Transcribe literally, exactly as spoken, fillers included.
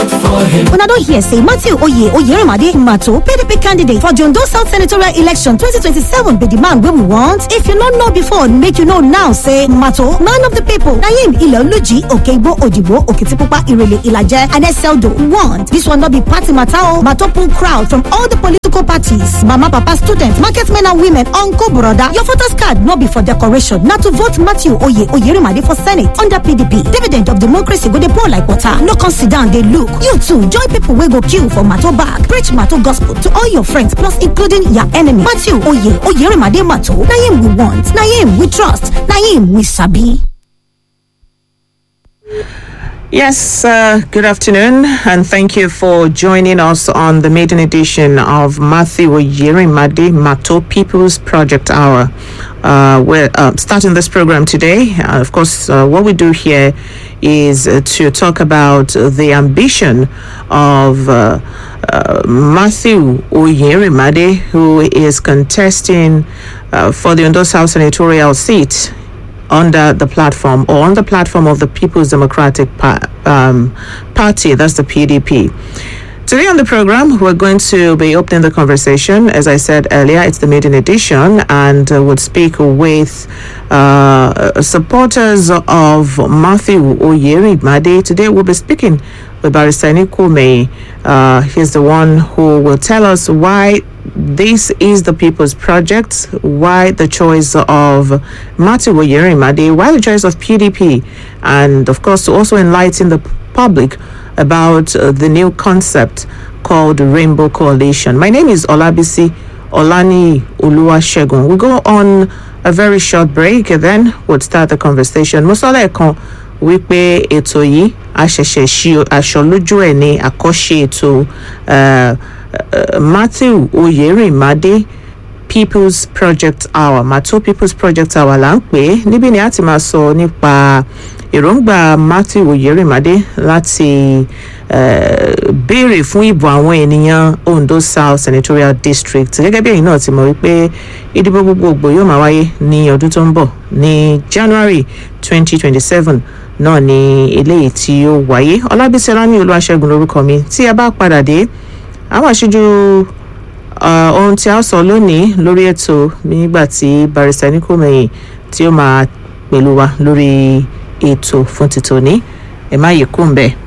vote for him. When I don't hear say Matthew Oye Oyerimade Mato, P D P candidate for Ondo South Senatorial Election twenty twenty-seven be the man wey we want. If you don't know before, make you know now. Say Mato, man of the people. Naim Iloluji Okeibo Odibo Okitipupa Irele Ilaje and Eseldo want. This one not be party matter. Mato pull crowd from all the political parties. Mama, papa, students, market men and women, uncle, brother. Your voters card not be for decoration. Not to vote Matthew Oye Oyerimade for Senate under P D P. Dividend of democracy go dey pour like water. No come sit down, they look. You too, join people wey go queue for Mato bag. Preach Mato gospel to all your friends, plus including your enemy. Matthew Oye Oyerimade Mato. Na him we want. Na him we trust. Na him we sabi. Yes, uh, good afternoon, and thank you for joining us on the maiden edition of Matthew Oyerimade Mato People's Project Hour. Uh, we're uh, starting this program today. Uh, of course, uh, what we do here is uh, to talk about the ambition of uh, uh, Matthew Oyerimade, who is contesting uh, for the Ondo South senatorial seat under the platform or on the platform of the People's Democratic pa- um, Party, that's the P D P. Today on the program, we're going to be opening the conversation. As I said earlier, it's the maiden edition, and uh, we'll speak with uh, supporters of Matthew Oyerimade. Today we'll be speaking with Barrister Nikume. Uh, he's the one who will tell us why this is the People's Project, why the choice of Matthew Oyerimade, why the choice of P D P, and of course to also enlighten the public about uh, the new concept called Rainbow Coalition. My name is Olabisi Olani Oluwasegun. We'll go on a very short break and then we'll start the conversation. Mosole kan wípé ètò yìí àṣẹ̀ṣẹ̀ ṣí aṣọ lójú ẹ̀ ní àkọ́ṣe ètò uh, Matthew Oyerimade People's Project Hour. Mato People's Project Hour là ń pè é. Níbí ni a ti máa sọ nípa èròǹgbà Matthew Oyerimade láti béèrè fún ìbò àwọn ènìyàn Ondo South Senatorial District. Gẹ́gẹ́ bí ẹ̀yin náà ti mọ̀ wípé ìdìbò gbogbogbò yóò máa wáyé ní ọdún tó ń bọ̀ ní January twenty twenty-seven náà ni eléyìí tí ó wáyé. Ọlábísí Ọláni Olúwaṣẹ́gun lórúkọ mi. Tí a bá padà dé, àwọn àṣíjú ohun tí a sọ lónìí lórí ètò nígbà tí Barrister Nikume tí ó máa pẹ̀lú wa lórí ètò fún títòní. Ẹ má yí kúrò ńbẹ̀.